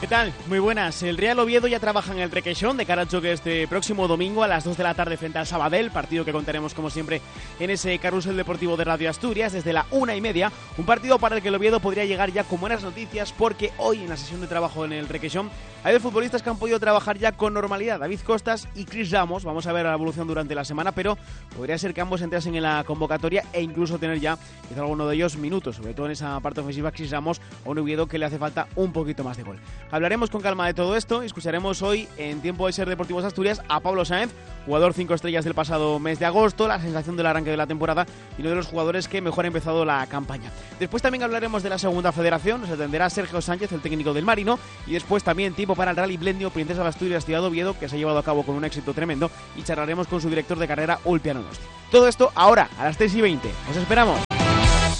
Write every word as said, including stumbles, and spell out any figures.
¿Qué tal? Muy buenas. El Real Oviedo ya trabaja en el Requeixón de cara al choque este próximo domingo a las dos de la tarde frente al Sabadell, partido que contaremos como siempre en ese carrusel deportivo de Radio Asturias desde la una y media. Un partido para el que el Oviedo podría llegar ya con buenas noticias porque hoy en la sesión de trabajo en el Requeixón hay dos futbolistas que han podido trabajar ya con normalidad, David Costas y Chris Ramos. Vamos a ver la evolución durante la semana, pero podría ser que ambos entrasen en la convocatoria e incluso tener ya quizá alguno de ellos minutos, sobre todo en esa parte ofensiva Chris Ramos, a un Oviedo que le hace falta un poquito más de gol. Hablaremos con calma de todo esto y escucharemos hoy en Tiempo de Ser Deportivos Asturias a Pablo Sáenz, jugador cinco estrellas del pasado mes de agosto, la sensación del arranque de la temporada y uno de los jugadores que mejor ha empezado la campaña. Después también hablaremos de la segunda federación, nos atenderá Sergio Sánchez, el técnico del Marino, y después también tiempo para el Rally Blendio Princesa de Asturias Ciudad de Oviedo, que se ha llevado a cabo con un éxito tremendo, y charlaremos con su director de carrera, Ulpiano Nosti. Todo esto ahora, a las tres y veinte. ¡Os esperamos!